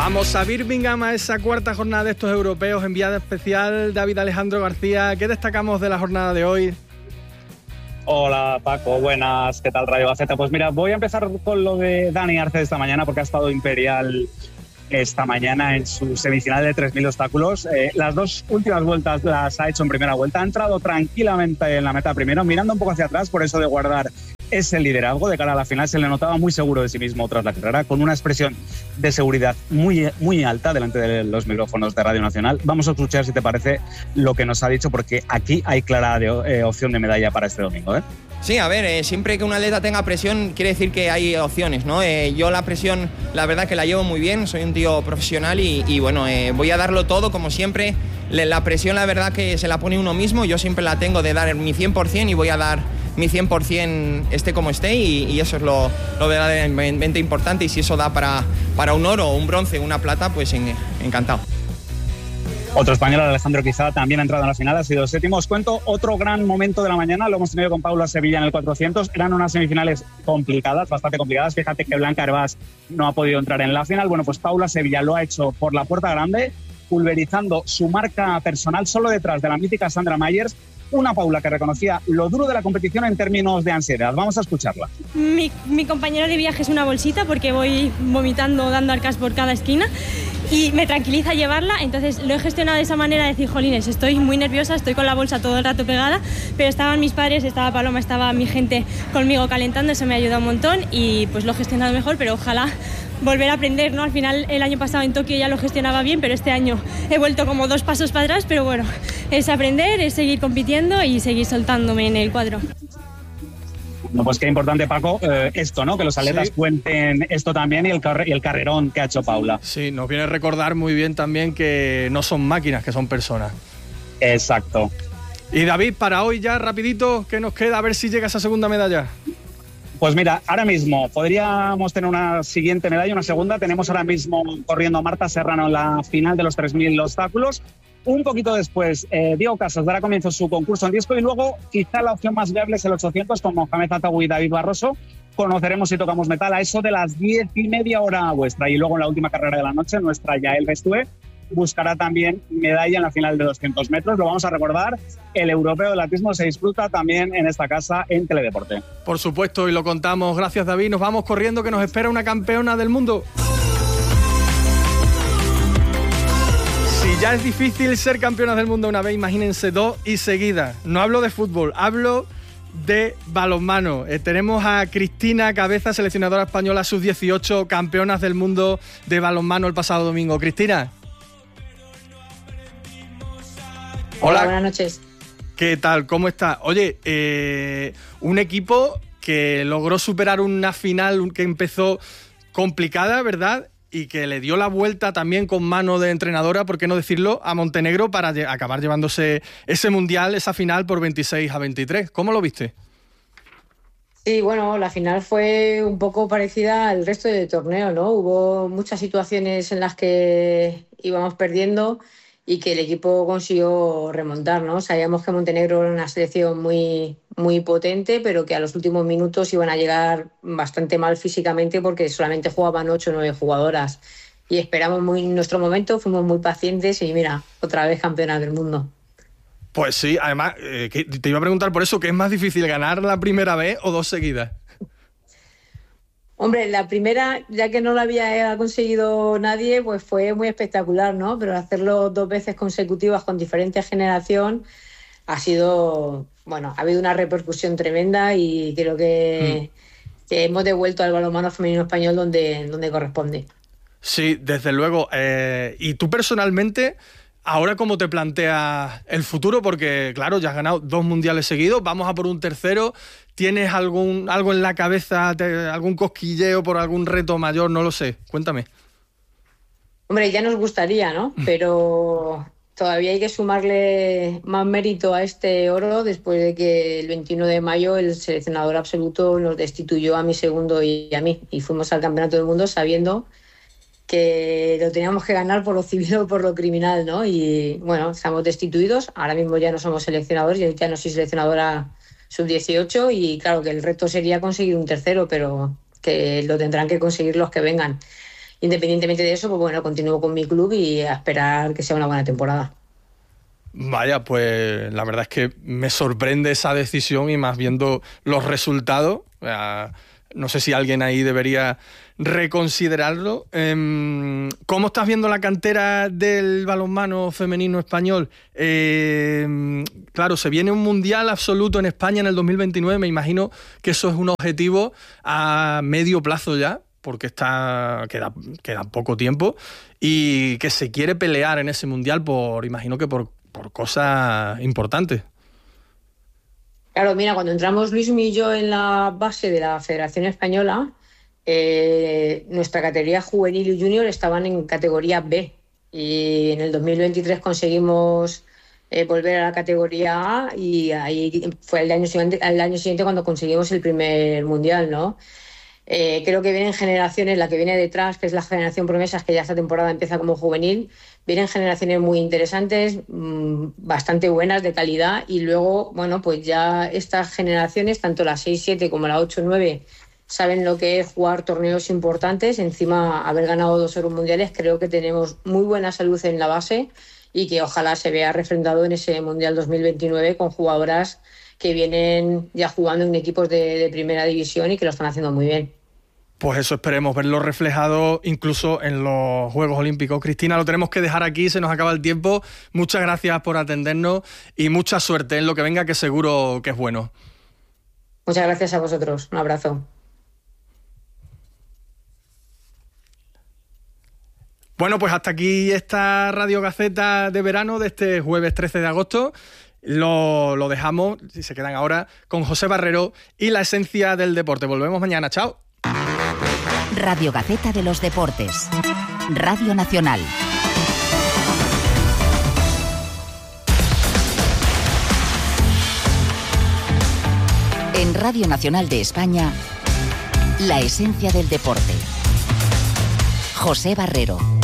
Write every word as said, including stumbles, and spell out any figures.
Vamos a Birmingham, a esa cuarta jornada de estos europeos. Enviada especial David Alejandro García. ¿Qué destacamos de la jornada de hoy? Hola Paco, buenas, ¿qué tal Radio Gaceta? Pues mira, voy a empezar con lo de Dani Arce esta mañana porque ha estado imperial esta mañana en su semifinal de tres mil obstáculos. Eh, las dos últimas vueltas las ha hecho en primera vuelta, ha entrado tranquilamente en la meta primero, mirando un poco hacia atrás, por eso de guardar ese liderazgo de cara a la final. Se le notaba muy seguro de sí mismo tras la carrera, con una expresión de seguridad muy, muy alta delante de los micrófonos de Radio Nacional. Vamos a escuchar, si te parece, lo que nos ha dicho, porque aquí hay clara de, eh, opción de medalla para este domingo, ¿eh? Sí, a ver, eh, siempre que un atleta tenga presión quiere decir que hay opciones, ¿no? Eh, yo la presión, la verdad que la llevo muy bien, soy un tío profesional y, y bueno, eh, voy a darlo todo como siempre. La presión, la verdad que se la pone uno mismo, yo siempre la tengo de dar mi cien por ciento y voy a dar mi cien por ciento esté como esté y, y eso es lo, lo verdaderamente importante, y si eso da para, para un oro, un bronce, una plata, pues en, encantado. Otro español, Alejandro Quizá, también ha entrado en la final, ha sido séptimo. Os cuento otro gran momento de la mañana, lo hemos tenido con Paula Sevilla en el cuatrocientos. Eran unas semifinales complicadas, bastante complicadas. Fíjate que Blanca Hervás no ha podido entrar en la final. Bueno, pues Paula Sevilla lo ha hecho por la puerta grande, pulverizando su marca personal solo detrás de la mítica Sandra Myers. Una Paula que reconocía lo duro de la competición en términos de ansiedad. Vamos a escucharla. Mi, mi compañero de viaje es una bolsita porque voy vomitando, dando arcas por cada esquina y me tranquiliza llevarla, entonces lo he gestionado de esa manera, de decir, jolines, estoy muy nerviosa, estoy con la bolsa todo el rato pegada, pero estaban mis padres, estaba Paloma, estaba mi gente conmigo calentando, eso me ha ayudado un montón y pues lo he gestionado mejor, pero ojalá volver a aprender, ¿no? Al final el año pasado en Tokio ya lo gestionaba bien, pero este año he vuelto como dos pasos para atrás, pero bueno, es aprender, es seguir compitiendo y seguir soltándome en el cuadro. No, pues qué importante, Paco, eh, esto, ¿no? Que los atletas sí. cuenten esto también y el, carre- y el carrerón que ha hecho Paula. Sí, nos viene a recordar muy bien también que no son máquinas, que son personas. Exacto. Y David, para hoy ya, rapidito, ¿qué nos queda? A ver si llega esa segunda medalla. Pues mira, ahora mismo podríamos tener una siguiente medalla, una segunda. Tenemos ahora mismo corriendo a Marta Serrano en la final de los tres mil obstáculos. Un poquito después, eh, Diego Casas dará comienzo su concurso en disco y luego quizá la opción más viable es el ochocientos con Mohamed Atawi y David Barroso. Conoceremos si tocamos metal a eso de las diez y media hora vuestra. Y luego en la última carrera de la noche, nuestra Yael Bestúe buscará también medalla en la final de doscientos metros. Lo vamos a recordar, el europeo del atletismo se disfruta también en esta casa en Teledeporte. Por supuesto, y lo contamos. Gracias, David. Nos vamos corriendo, que nos espera una campeona del mundo. Si ya es difícil ser campeonas del mundo una vez, imagínense dos y seguidas. No hablo de fútbol, hablo de balonmano. Eh, tenemos a Cristina Cabeza, seleccionadora española sub dieciocho, campeonas del mundo de balonmano el pasado domingo. Cristina. Hola, buenas noches. ¿Qué tal? ¿Cómo estás? Oye, eh, un equipo que logró superar una final que empezó complicada, ¿verdad? Y que le dio la vuelta también con mano de entrenadora, por qué no decirlo, a Montenegro para lle- acabar llevándose ese mundial, esa final por veintiséis a veintitrés. ¿Cómo lo viste? Sí, bueno, la final fue un poco parecida al resto del torneo, ¿no? Hubo muchas situaciones en las que íbamos perdiendo y que el equipo consiguió remontar, ¿no? Sabíamos que Montenegro era una selección muy, muy potente, pero que a los últimos minutos iban a llegar bastante mal físicamente porque solamente jugaban ocho o nueve jugadoras. Y esperamos muy nuestro momento, fuimos muy pacientes y mira, otra vez campeonas del mundo. Pues sí, además, eh, que te iba a preguntar por eso, ¿qué es más difícil, ganar la primera vez o dos seguidas? Hombre, la primera, ya que no la había conseguido nadie, pues fue muy espectacular, ¿no? Pero hacerlo dos veces consecutivas con diferente generación ha sido, bueno, ha habido una repercusión tremenda y creo que, mm. que hemos devuelto al balonmano femenino español donde, donde corresponde. Sí, desde luego. Eh, ¿y tú personalmente, ahora cómo te planteas el futuro? Porque, claro, ya has ganado dos mundiales seguidos, vamos a por un tercero. ¿Tienes algún algo en la cabeza, te, algún cosquilleo por algún reto mayor? No lo sé, cuéntame. Hombre, ya nos gustaría, ¿no? Pero todavía hay que sumarle más mérito a este oro después de que el veintiuno de mayo el seleccionador absoluto nos destituyó a mi segundo y a mí. Y fuimos al Campeonato del Mundo sabiendo que lo teníamos que ganar por lo civil o por lo criminal, ¿no? Y bueno, estamos destituidos. Ahora mismo ya no somos seleccionadores, yo ya no soy seleccionadora sub dieciocho y claro que el reto sería conseguir un tercero, pero que lo tendrán que conseguir los que vengan. independientemente de eso, pues bueno, continúo con mi club y a esperar que sea una buena temporada. Vaya, pues la verdad es que me sorprende esa decisión y más viendo los resultados. O sea, no sé si alguien ahí debería reconsiderarlo. Eh, ¿Cómo estás viendo la cantera del balonmano femenino español? Eh, claro, se viene un mundial absoluto en España en el dos mil veintinueve. Me imagino que eso es un objetivo a medio plazo ya, porque está queda, queda poco tiempo, y que se quiere pelear en ese mundial por, imagino que por, por cosas importantes. Claro, mira, cuando entramos Luis y yo en la base de la Federación Española, eh, nuestra categoría juvenil y junior estaban en categoría B, y en el dos mil veintitrés conseguimos eh, volver a la categoría A, y ahí fue el año siguiente, el año siguiente cuando conseguimos el primer mundial, ¿no? Eh, creo que vienen generaciones, la que viene detrás, que es la generación promesas, que ya esta temporada empieza como juvenil, vienen generaciones muy interesantes, mmm, bastante buenas, de calidad, y luego, bueno, pues ya estas generaciones, tanto la seis siete como la ocho nueve, saben lo que es jugar torneos importantes. Encima, haber ganado dos Euros mundiales, creo que tenemos muy buena salud en la base y que ojalá se vea refrendado en ese Mundial dos mil veintinueve con jugadoras que vienen ya jugando en equipos de, de primera división y que lo están haciendo muy bien. Pues eso, esperemos verlo reflejado incluso en los Juegos Olímpicos. Cristina, lo tenemos que dejar aquí, se nos acaba el tiempo. Muchas gracias por atendernos y mucha suerte en lo que venga, que seguro que es bueno. Muchas gracias a vosotros. Un abrazo. Bueno, pues hasta aquí esta Radio Gaceta de verano de este jueves trece de agosto. Lo, lo dejamos, si se quedan ahora, con José Barrero y la esencia del deporte. Volvemos mañana. Chao. Radio Gaceta de los Deportes. Radio Nacional. En Radio Nacional de España, la esencia del deporte. José Barrero.